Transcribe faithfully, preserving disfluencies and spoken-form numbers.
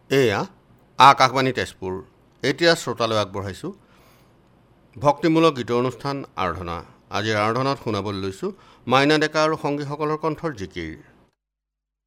এয়া আকাশবাণী তেজপুৰ। এতিয়া শ্ৰোতালৈ আগবঢ়াইছোঁ ভক্তিমূলক গীতৰ অনুষ্ঠান আৰাধনা। আজিৰ আৰাধনাত শুনাবলৈ লৈছোঁ মাইনা ডেকা আৰু সংগীসকলৰ কণ্ঠৰ জিকিৰ।